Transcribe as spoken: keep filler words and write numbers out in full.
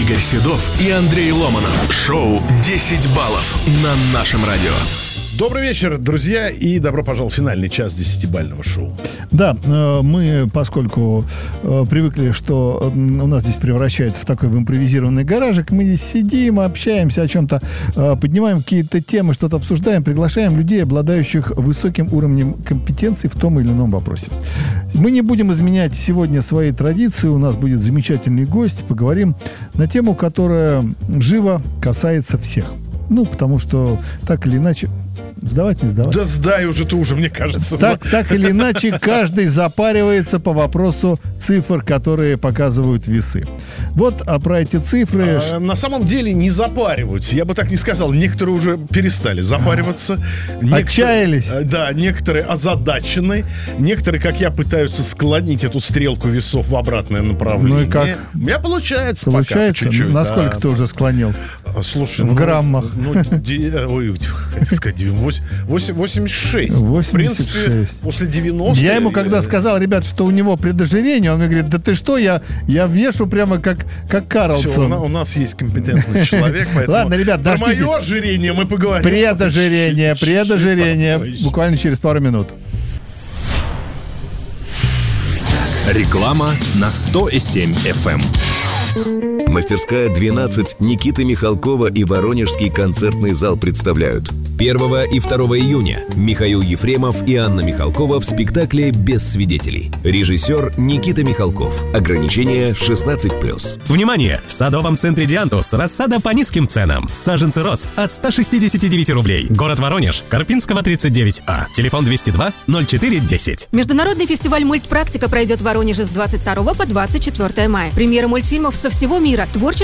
Игорь Седов и Андрей Ломанов. Шоу «десять баллов» на нашем радио. Добрый вечер, друзья, и добро пожаловать в финальный час десятибалльного шоу. Да, мы, поскольку привыкли, что у нас здесь превращается в такой в импровизированный гаражик, мы здесь сидим, общаемся о чем-то, поднимаем какие-то темы, что-то обсуждаем, приглашаем людей, обладающих высоким уровнем компетенции в том или ином вопросе. Мы не будем изменять сегодня свои традиции, у нас будет замечательный гость, поговорим на тему, которая живо касается всех. Ну, потому что так или иначе... Сдавать, не сдавать? Да сдай уже ты уже, мне кажется. Так, так или иначе, каждый запаривается по вопросу цифр, которые показывают весы. Вот, а про эти цифры... А, на самом деле не запариваются. Я бы так не сказал. Некоторые уже перестали запариваться. Некоторые, отчаялись. Да, некоторые озадачены. Некоторые, как я, пытаются склонить эту стрелку весов в обратное направление. Ну и как? У меня получается, получается? Пока, чуть-чуть. Насколько да. ты уже склонил? Слушай, в ну, граммах. Ну, ди, ой, хотел сказать, восемьдесят шесть. восемьдесят шесть. В принципе, после девяноста... Я ему когда сказал, ребят, что у него предожирение, он мне говорит, да ты что, я, я вешу прямо как, как Карлсон. Все, у, у нас есть компетентный человек, поэтому... Ладно, ребят, про дождитесь. мое ожирение мы поговорим. Предожирение, предожирение. Буквально через пару минут. Реклама на сто семь эф эм. Мастерская двенадцать Никиты Михалкова и Воронежский концертный зал представляют. первого и второго июня Михаил Ефремов и Анна Михалкова в спектакле «Без свидетелей». Режиссер Никита Михалков. Ограничение шестнадцать плюс. Внимание! В садовом центре «Диантус» рассада по низким ценам. Саженцы роз от ста шестидесяти девяти рублей. Город Воронеж. Карпинского, тридцать девять А. Телефон двести два ноль четыре десять. Международный фестиваль «Мультпрактика» пройдет в Воронеже с двадцать второго по двадцать четвёртое мая. Премьера мультфильмов со всего мира. Творчество